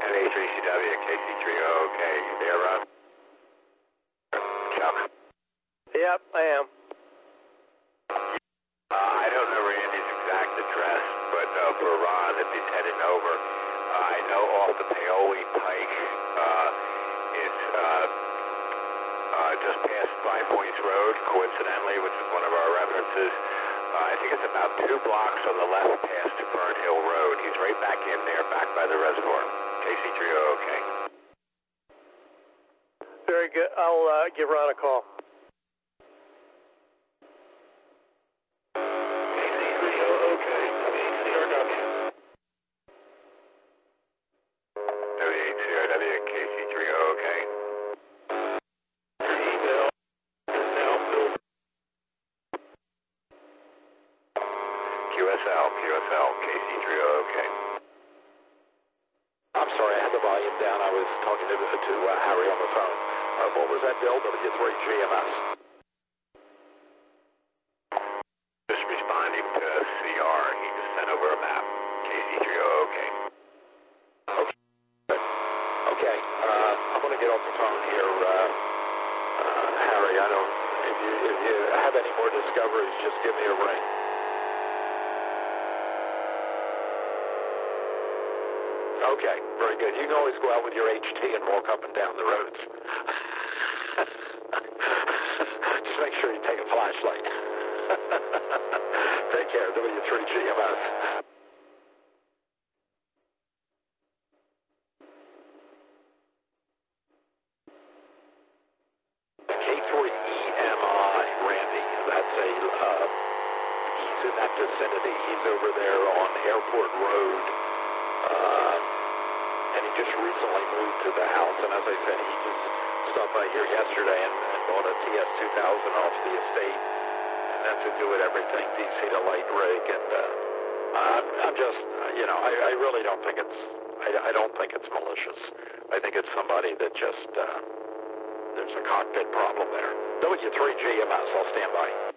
NA3CW, KC30, okay. You there, Ron? Chuck? Yep, I am. I don't know Randy's exact address, but for Ron, if he's heading over, I know off the Paoli Pike, it's just past Five Points Road, coincidentally, which is one of our references. I think it's about 2 blocks on the left past Burn Hill Road. He's right back in there, back by the reservoir. KC30, okay. Very good. I'll give Ron a call. QSL, KC30, okay. I'm sorry, I had the volume down. I was talking to Harry on the phone. What was that, Bill? W3GMS. Just responding to CR. He just sent over a map. KC30, okay. Okay. I'm going to get off the phone here. Harry, if you have any more discoveries, just give me a ring. Okay, very good. You can always go out with your HT and walk up and down the roads. Just make sure you take a flashlight. Take care, W3GMS. K3EMI, Randy, that's he's in that vicinity. He's over there on Airport Road. And he just recently moved to the house, and as I said, he just stopped by here yesterday and bought a TS2000 off the estate, and that's to do with everything, DC to light rig, and I'm just, I really don't think I don't think it's malicious. I think it's somebody that just, there's a cockpit problem there. W3GMS, I'll stand by.